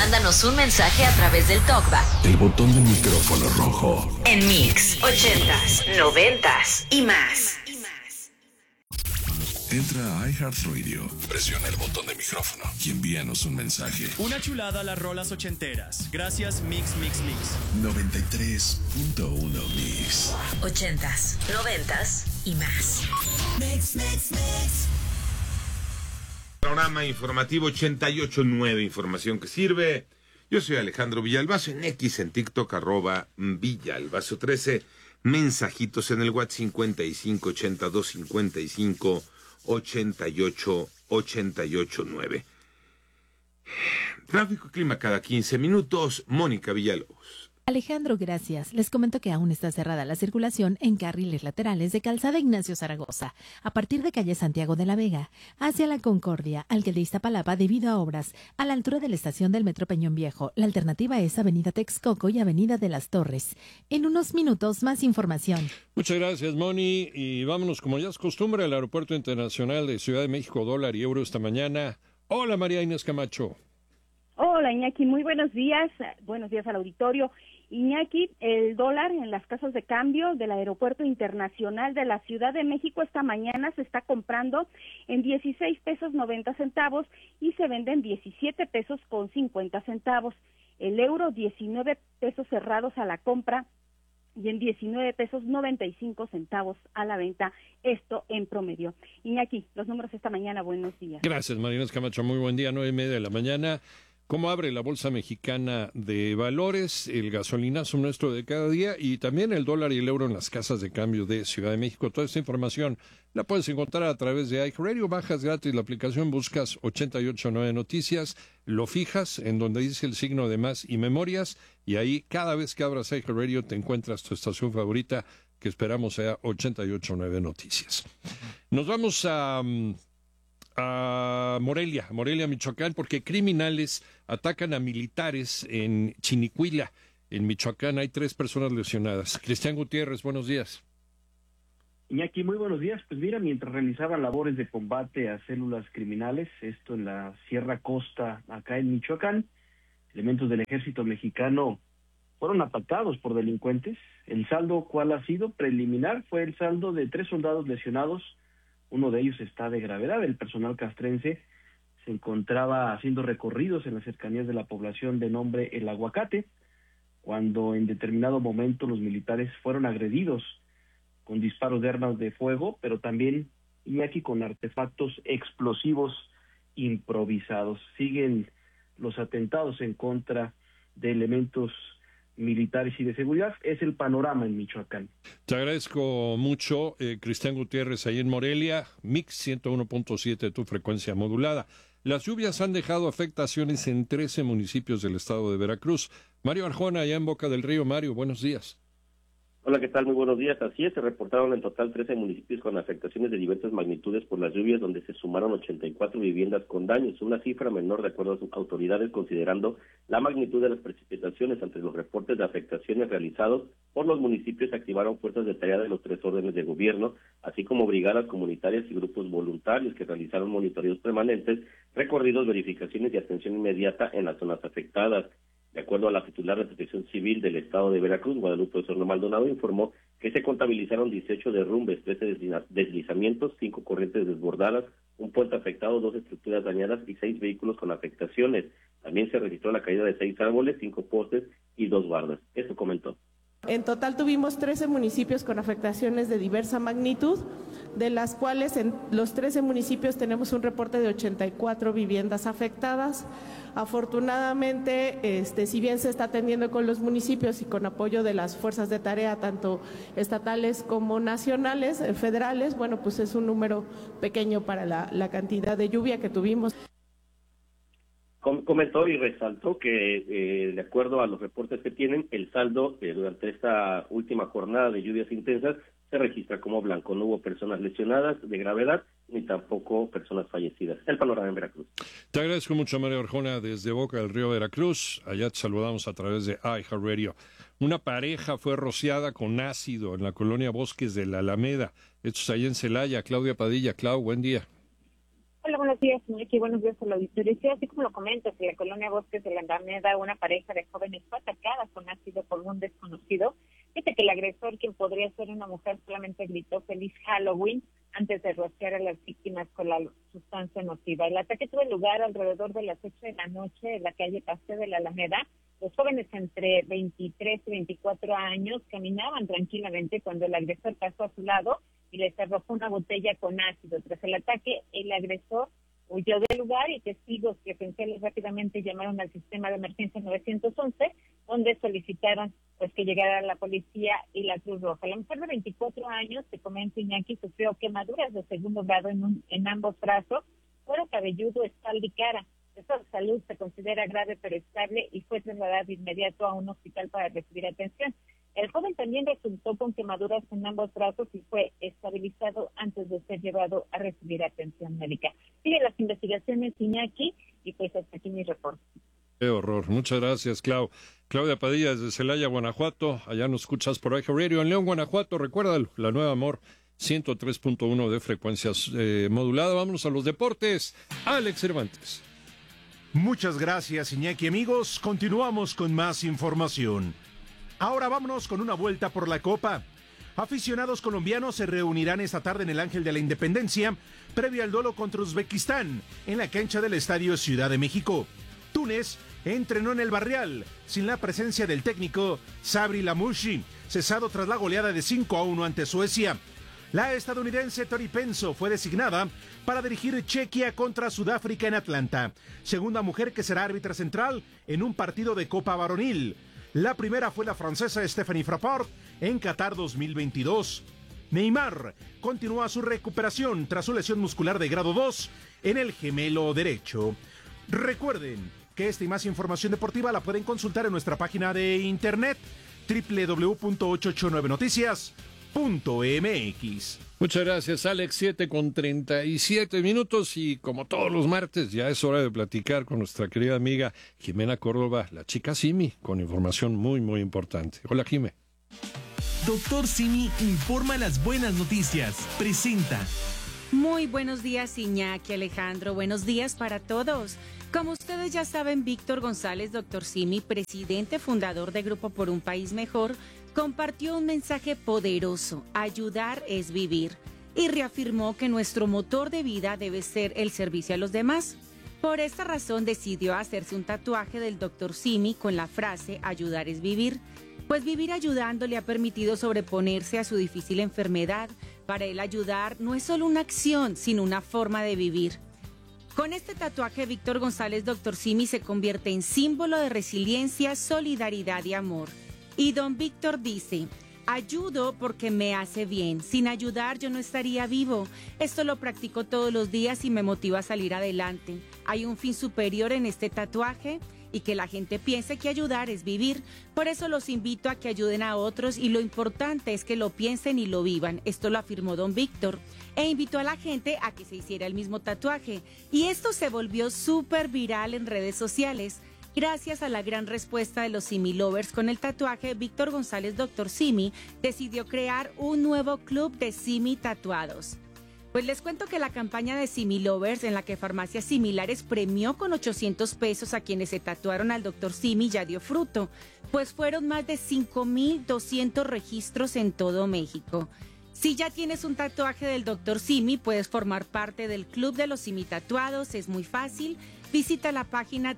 mándanos un mensaje a través del TalkBack. El botón del micrófono rojo. En Mix 80s, 90s y más. Entra a iHeartRadio, presiona el botón de micrófono y envíanos un mensaje. Una chulada a las rolas ochenteras. Gracias, Mix. 93.1 Mix. 80s, 90s y más. Mix. Programa informativo 88.9, información que sirve. Yo soy Alejandro Villalbazo, en X, en TikTok, @Villalbazo13. Mensajitos en el WhatsApp 5582558889. Tráfico y clima cada 15 minutos. Mónica Villalobos. Alejandro, gracias. Les comento que aún está cerrada la circulación en carriles laterales de Calzada Ignacio Zaragoza, a partir de calle Santiago de la Vega, hacia la Concordia, al que de Iztapalapa debido a obras, a la altura de la estación del Metro Peñón Viejo. La alternativa es Avenida Texcoco y Avenida de las Torres. En unos minutos, más información. Muchas gracias, Moni. Y vámonos, como ya es costumbre, al Aeropuerto Internacional de Ciudad de México, dólar y euro esta mañana. Hola, María Inés Camacho. Hola, Iñaki, muy buenos días. Buenos días al auditorio. Iñaki, el dólar en las casas de cambio del Aeropuerto Internacional de la Ciudad de México esta mañana se está comprando en 16 pesos 90 centavos y se vende en 17 pesos con 50 centavos. El euro, 19 pesos cerrados a la compra y en 19 pesos 95 centavos a la venta, esto en promedio. Iñaki, los números esta mañana, buenos días. Gracias, María Inés Camacho, muy buen día, 9:30 de la mañana. ¿Cómo abre la Bolsa Mexicana de Valores, el gasolinazo nuestro de cada día y también el dólar y el euro en las casas de cambio de Ciudad de México? Toda esta información la puedes encontrar a través de iHeartRadio. Bajas gratis la aplicación, buscas 889 Noticias, lo fijas en donde dice el signo de más y memorias y ahí cada vez que abras iHeartRadio te encuentras tu estación favorita, que esperamos sea 889 Noticias. Nos vamos a Morelia, Michoacán, porque criminales atacan a militares en Chinicuila, en Michoacán. Hay 3 personas lesionadas. Cristian Gutiérrez, buenos días. Iñaki, muy buenos días. Pues mira, mientras realizaban labores de combate a células criminales, esto en la Sierra Costa, acá en Michoacán, elementos del ejército mexicano fueron atacados por delincuentes. El saldo, ¿cuál ha sido? Preliminar, fue el saldo de 3 soldados lesionados. Uno de ellos está de gravedad. El personal castrense se encontraba haciendo recorridos en las cercanías de la población de nombre El Aguacate, cuando en determinado momento los militares fueron agredidos con disparos de armas de fuego, pero también, Iñaki, con artefactos explosivos improvisados. Siguen los atentados en contra de elementos militares y de seguridad. Es el panorama en Michoacán. Te agradezco mucho, Cristian Gutiérrez, ahí en Morelia, Mix 101.7, tu frecuencia modulada. Las lluvias han dejado afectaciones en 13 municipios del estado de Veracruz. Mario Arjona, allá en Boca del Río. Mario, buenos días. Hola, ¿qué tal? Muy buenos días. Así es, se reportaron en total 13 municipios con afectaciones de diversas magnitudes por las lluvias, donde se sumaron 84 viviendas con daños, una cifra menor de acuerdo a sus autoridades, considerando la magnitud de las precipitaciones. Ante los reportes de afectaciones realizados por los municipios, se activaron fuerzas de tarea de los 3 órdenes de gobierno, así como brigadas comunitarias y grupos voluntarios que realizaron monitoreos permanentes, recorridos, verificaciones y atención inmediata en las zonas afectadas. De acuerdo a la titular de Protección Civil del Estado de Veracruz, Guadalupe Osorno Maldonado, informó que se contabilizaron 18 derrumbes, 13 deslizamientos, 5 corrientes desbordadas, un puente afectado, 2 estructuras dañadas y 6 vehículos con afectaciones. También se registró la caída de 6 árboles, 5 postes y 2 bardas. Esto comentó. En total tuvimos 13 municipios con afectaciones de diversa magnitud, de las cuales en los 13 municipios tenemos un reporte de 84 viviendas afectadas. Afortunadamente, si bien se está atendiendo con los municipios y con apoyo de las fuerzas de tarea, tanto estatales como nacionales, federales, bueno, pues es un número pequeño para la cantidad de lluvia que tuvimos. Comentó y resaltó que, de acuerdo a los reportes que tienen, el saldo durante esta última jornada de lluvias intensas se registra como blanco. No hubo personas lesionadas de gravedad ni tampoco personas fallecidas. El panorama en Veracruz. Te agradezco mucho, Mario Arjona, desde Boca del Río, Veracruz. Allá te saludamos a través de iHeartRadio. Una pareja fue rociada con ácido en la colonia Bosques de la Alameda. Esto es allá en Celaya. Claudia Padilla. Clau, buen día. Hola, buenos días, Iñaki, buenos días a la auditoría. Sí, así como lo comentas, en la colonia Bosques de la Alameda, una pareja de jóvenes fue atacada con ácido por un desconocido. Fíjate que el agresor, quien podría ser una mujer, solamente gritó "Feliz Halloween" antes de rociar a las víctimas con la sustancia nociva. El ataque tuvo lugar alrededor de las 8 de la noche en la calle Paseo de la Alameda. Los jóvenes entre 23 y 24 años caminaban tranquilamente cuando el agresor pasó a su lado y les arrojó una botella con ácido. Tras el ataque, el agresor huyó del lugar y testigos presenciales rápidamente llamaron al sistema de emergencia 911, donde solicitaron pues que llegara la policía y la Cruz Roja. La mujer de 24 años, te comento, Iñaki, sufrió quemaduras de segundo grado en ambos brazos, cuero cabelludo, espalda y cara. Su estado de salud se considera grave pero estable y fue trasladada de inmediato a un hospital para recibir atención. El joven también resultó con quemaduras en ambos brazos y fue estabilizado antes de ser llevado a recibir atención médica. Sigue las investigaciones, Iñaki, y pues hasta aquí mi reporte. Qué horror. Muchas gracias, Claudia Padilla desde Celaya, Guanajuato. Allá nos escuchas por Eje Radio. En León, Guanajuato, recuérdalo, la Nueva Amor, 103.1 de frecuencias modulada. Vámonos a los deportes. Alex Cervantes. Muchas gracias, Iñaki. Amigos, continuamos con más información. Ahora vámonos con una vuelta por la Copa. Aficionados colombianos se reunirán esta tarde en el Ángel de la Independencia, previo al duelo contra Uzbekistán, en la cancha del Estadio Ciudad de México. Túnez entrenó en el Barrial, sin la presencia del técnico Sabri Lamouchi, cesado tras la goleada de 5-1 ante Suecia. La estadounidense Tori Penso fue designada para dirigir Chequia contra Sudáfrica en Atlanta, segunda mujer que será árbitra central en un partido de Copa Varonil. La primera fue la francesa Stephanie Frappart en Qatar 2022. Neymar continúa su recuperación tras su lesión muscular de grado 2 en el gemelo derecho. Recuerden que esta y más información deportiva la pueden consultar en nuestra página de internet www.889noticias.mx. Muchas gracias, Alex. 7:37 y como todos los martes ya es hora de platicar con nuestra querida amiga Jimena Córdoba, la chica Simi, con información muy, muy importante. Hola, Jime. Doctor Simi informa las buenas noticias. Presenta. Muy buenos días, Iñaki, Alejandro. Buenos días para todos. Como ustedes ya saben, Víctor González, Doctor Simi, presidente fundador de Grupo por un País Mejor, compartió un mensaje poderoso: ayudar es vivir, y reafirmó que nuestro motor de vida debe ser el servicio a los demás. Por esta razón decidió hacerse un tatuaje del Dr. Simi con la frase "ayudar es vivir", pues vivir ayudando le ha permitido sobreponerse a su difícil enfermedad. Para él, ayudar no es solo una acción, sino una forma de vivir. Con este tatuaje, Víctor González, Dr. Simi, se convierte en símbolo de resiliencia, solidaridad y amor. Y don Víctor dice: ayudo porque me hace bien. Sin ayudar yo no estaría vivo. Esto lo practico todos los días y me motiva a salir adelante. Hay un fin superior en este tatuaje y que la gente piense que ayudar es vivir. Por eso los invito a que ayuden a otros y lo importante es que lo piensen y lo vivan. Esto lo afirmó don Víctor e invitó a la gente a que se hiciera el mismo tatuaje. Y esto se volvió súper viral en redes sociales. Gracias a la gran respuesta de los Simi Lovers con el tatuaje, Víctor González, Dr. Simi, decidió crear un nuevo club de Simi tatuados. Pues les cuento que la campaña de Simi Lovers, en la que Farmacias Similares premió con 800 pesos a quienes se tatuaron al Dr. Simi, ya dio fruto, pues fueron más de 5,200 registros en todo México. Si ya tienes un tatuaje del Dr. Simi, puedes formar parte del Club de los Simi Tatuados. Es muy fácil. Visita la página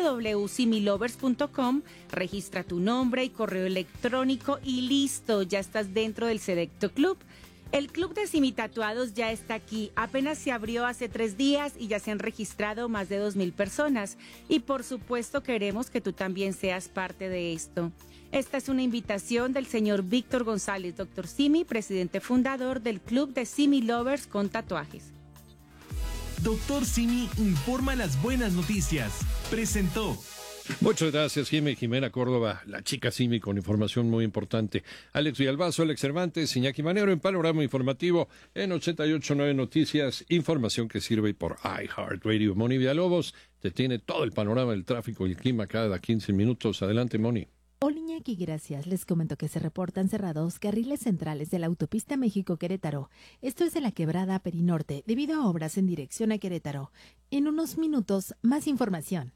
www.similovers.com, registra tu nombre y correo electrónico y listo, ya estás dentro del selecto club. El Club de Simi Tatuados ya está aquí, apenas se abrió hace 3 días y ya se han registrado más de 2,000 personas. Y por supuesto queremos que tú también seas parte de esto. Esta es una invitación del señor Víctor González, Dr. Simi, presidente fundador del Club de Simi Lovers con tatuajes. Doctor Simi informa las buenas noticias. Presentó. Muchas gracias, Jimena Córdoba, la chica Simi, con información muy importante. Alex Villalbazo, Alex Cervantes, Iñaki Manero en Panorama Informativo en 88.9 Noticias, información que sirve por iHeartRadio. Moni Villalobos te tiene todo el panorama del tráfico y el clima cada 15 minutos. Adelante, Moni. Hola, Iñaki, gracias. Les comento que se reportan cerrados carriles centrales de la autopista México-Querétaro. Esto es de la quebrada Perinorte, debido a obras en dirección a Querétaro. En unos minutos, más información.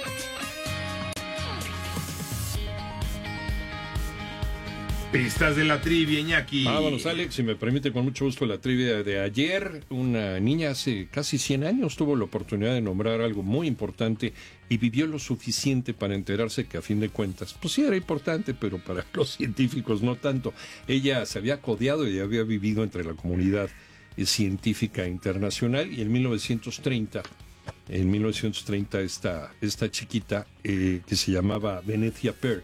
Pistas de la trivia, Iñaki. Vámonos, Alex, si me permite, con mucho gusto la trivia de ayer. Una niña hace casi 100 años tuvo la oportunidad de nombrar algo muy importante y vivió lo suficiente para enterarse que a fin de cuentas, pues sí era importante, pero para los científicos no tanto. Ella se había codeado y había vivido entre la comunidad científica internacional, y en 1930 esta chiquita que se llamaba Venetia Pear,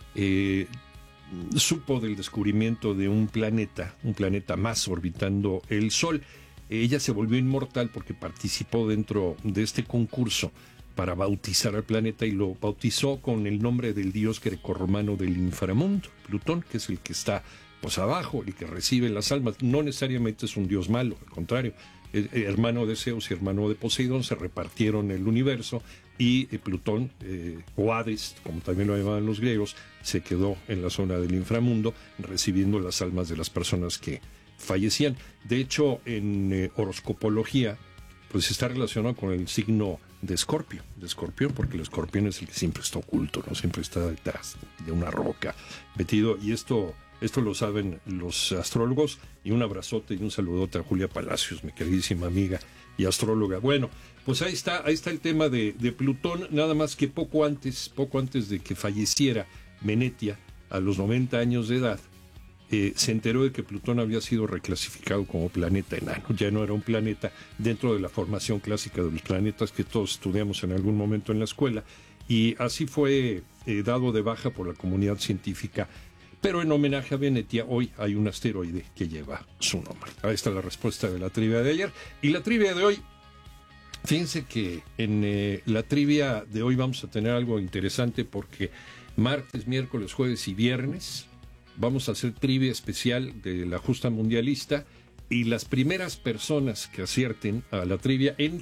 supo del descubrimiento de un planeta más orbitando el Sol. Ella se volvió inmortal porque participó dentro de este concurso para bautizar al planeta, y lo bautizó con el nombre del dios grecorromano del inframundo, Plutón, que es el que está pues abajo, el que recibe las almas. No necesariamente es un dios malo, al contrario, hermano de Zeus y hermano de Poseidón, se repartieron el universo, y Plutón, o Hades, como también lo llamaban los griegos, se quedó en la zona del inframundo recibiendo las almas de las personas que fallecían. De hecho, en horoscopología, pues está relacionado con el signo de Escorpio, porque el escorpión es el que siempre está oculto, ¿no? Siempre está detrás de una roca metido, y esto lo saben los astrólogos. Y un abrazote y un saludote a Julia Palacios, mi queridísima amiga y astróloga. Bueno, pues ahí está el tema de Plutón. Nada más que poco antes de que falleciera Venetia, a los 90 años de edad, se enteró de que Plutón había sido reclasificado como planeta enano. Ya no era un planeta dentro de la formación clásica de los planetas que todos estudiamos en algún momento en la escuela, y así fue dado de baja por la comunidad científica. Pero en homenaje a Venetia, hoy hay un asteroide que lleva su nombre. Ahí está la respuesta de la trivia de ayer. Y la trivia de hoy, fíjense que en la trivia de hoy vamos a tener algo interesante, porque martes, miércoles, jueves y viernes vamos a hacer trivia especial de la justa mundialista, y las primeras personas que acierten a la trivia en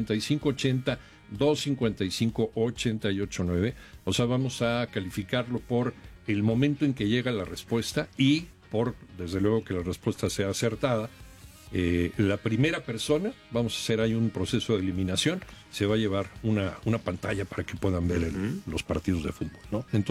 5580-255-889, o sea, vamos a calificarlo por el momento en que llega la respuesta y por, desde luego, que la respuesta sea acertada. La primera persona, vamos a hacer ahí un proceso de eliminación, se va a llevar una pantalla para que puedan ver los partidos de fútbol, ¿no? Entonces,